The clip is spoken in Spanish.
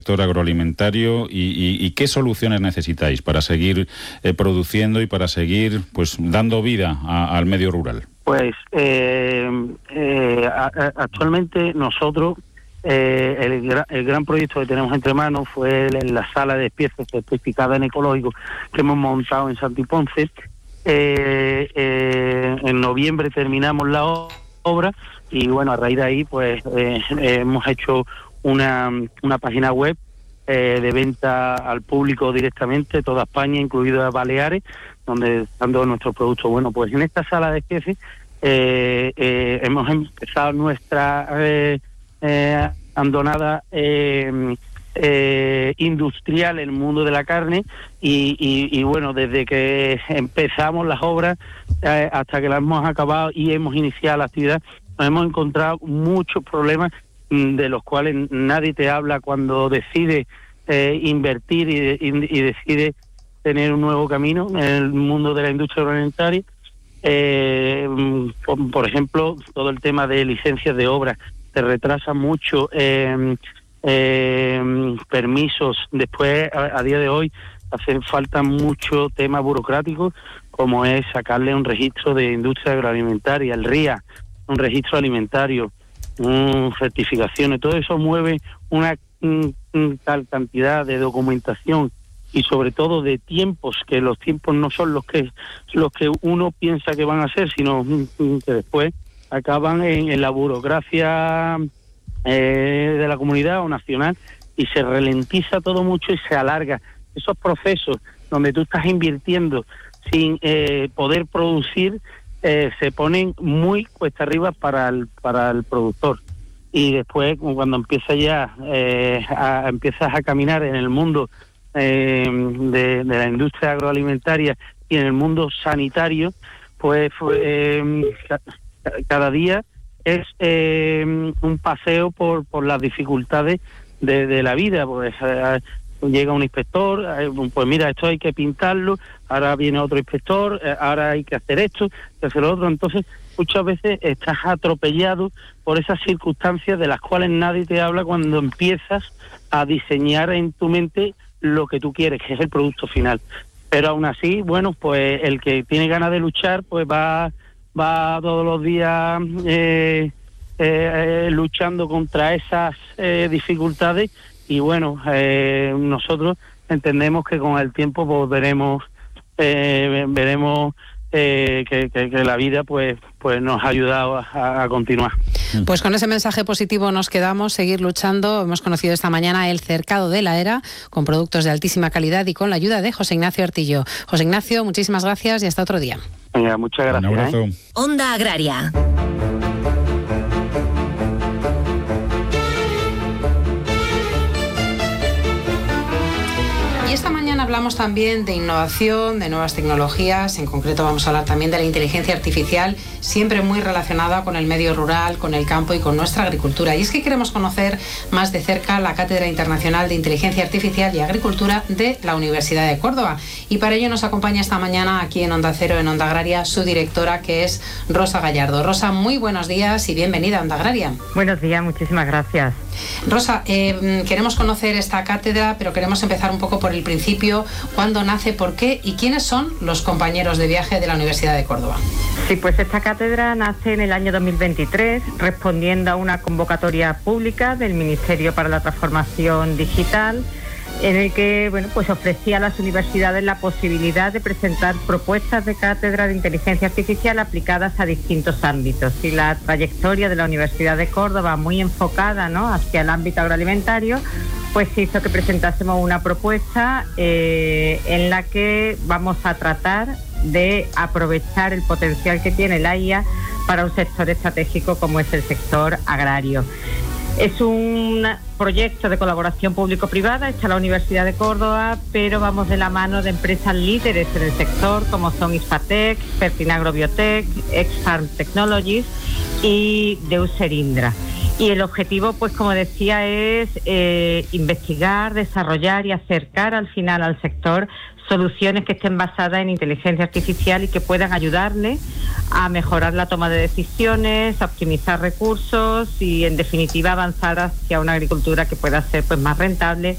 sector agroalimentario y qué soluciones necesitáis para seguir produciendo y para seguir pues dando vida al medio rural. Pues actualmente nosotros el gran proyecto que tenemos entre manos fue la sala de piezas certificada en ecológico que hemos montado en Santiponce. En noviembre terminamos la obra y bueno, a raíz de ahí pues hemos hecho una página web de venta al público directamente, toda España, incluido Baleares, donde están todos nuestros productos. Bueno, pues en esta sala de especies hemos empezado nuestra andonada industrial en el mundo de la carne y bueno, desde que empezamos las obras hasta que las hemos acabado y hemos iniciado la actividad, nos hemos encontrado muchos problemas de los cuales nadie te habla cuando decide invertir y decide tener un nuevo camino en el mundo de la industria agroalimentaria. Por ejemplo, todo el tema de licencias de obra te retrasa mucho, permisos. Después, a día de hoy, hace falta mucho tema burocrático, como es sacarle un registro de industria agroalimentaria, el RIA, un registro alimentario, certificaciones. Todo eso mueve una tal cantidad de documentación y sobre todo de tiempos, que los tiempos no son los que uno piensa que van a ser, sino que después acaban en la burocracia de la comunidad o nacional y se ralentiza todo mucho y se alarga. Esos procesos donde tú estás invirtiendo sin poder producir se ponen muy cuesta arriba para el productor. Y después, cuando empiezas a caminar en el mundo de la industria agroalimentaria y en el mundo sanitario, pues cada día es un paseo por las dificultades de la vida. Pues llega un inspector, pues mira, esto hay que pintarlo, ahora viene otro inspector, ahora hay que hacer esto, que hacer lo otro. Entonces, muchas veces estás atropellado por esas circunstancias de las cuales nadie te habla cuando empiezas a diseñar en tu mente lo que tú quieres, que es el producto final. Pero aún así, bueno, pues el que tiene ganas de luchar, pues va todos los días luchando contra esas dificultades. Y bueno, nosotros entendemos que con el tiempo pues veremos que la vida pues nos ha ayudado a continuar. Pues con ese mensaje positivo nos quedamos, seguir luchando. Hemos conocido esta mañana el cercado de la Era con productos de altísima calidad y con la ayuda de José Ignacio Artillo. José Ignacio, muchísimas gracias y hasta otro día. Venga, muchas gracias. Un abrazo. Onda Agraria. Y esta mañana hablamos también de innovación, de nuevas tecnologías. En concreto vamos a hablar también de la inteligencia artificial, siempre muy relacionada con el medio rural, con el campo y con nuestra agricultura. Y es que queremos conocer más de cerca la Cátedra Internacional de Inteligencia Artificial y Agricultura de la Universidad de Córdoba. Y para ello nos acompaña esta mañana aquí en Onda Cero, en Onda Agraria, su directora, que es Rosa Gallardo. Rosa, muy buenos días y bienvenida a Onda Agraria. Buenos días, muchísimas gracias. Rosa, queremos conocer esta cátedra, pero queremos empezar un poco por el principio. ¿Cuándo nace, por qué y quiénes son los compañeros de viaje de la Universidad de Córdoba? Sí, pues esta cátedra nace en el año 2023, respondiendo a una convocatoria pública del Ministerio para la Transformación Digital, en el que pues ofrecía a las universidades la posibilidad de presentar propuestas de cátedra de inteligencia artificial aplicadas a distintos ámbitos. Y la trayectoria de la Universidad de Córdoba, muy enfocada, ¿no?, hacia el ámbito agroalimentario, pues hizo que presentásemos una propuesta en la que vamos a tratar de aprovechar el potencial que tiene la IA para un sector estratégico como es el sector agrario. Es un proyecto de colaboración público-privada, está la Universidad de Córdoba, pero vamos de la mano de empresas líderes en el sector como son Ispatec, Fertinagro Biotech, Exfarm Technologies y Deuser Indra. Y el objetivo, pues como decía, es investigar, desarrollar y acercar al final al sector soluciones que estén basadas en inteligencia artificial y que puedan ayudarle a mejorar la toma de decisiones, a optimizar recursos y, en definitiva, avanzar hacia una agricultura que pueda ser pues más rentable